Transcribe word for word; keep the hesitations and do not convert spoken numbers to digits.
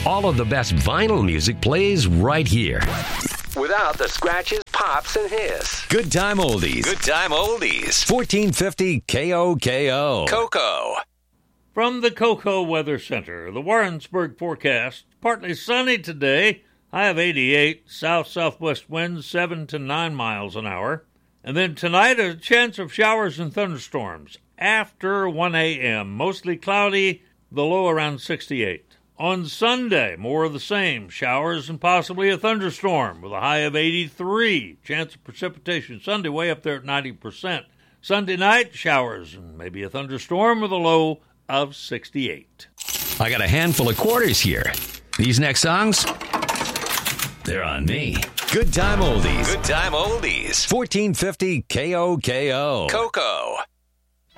All of the best vinyl music plays right here. Without the scratches, pops, and hiss. Good time oldies. Good time oldies. fourteen fifty K O K O. Cocoa. From the Cocoa Weather Center, the Warrensburg forecast. Partly sunny today. High of eighty-eight. South-southwest winds seven to nine miles an hour. And then tonight, a chance of showers and thunderstorms after one a.m. Mostly cloudy, the low around sixty-eight. On Sunday, more of the same. Showers and possibly a thunderstorm with a high of eighty-three. Chance of precipitation Sunday way up there at ninety percent. Sunday night, showers and maybe a thunderstorm with a low of sixty-eight. I got a handful of quarters here. These next songs, they're on me. Good time oldies. Good time oldies. fourteen fifty K O K O. Cocoa.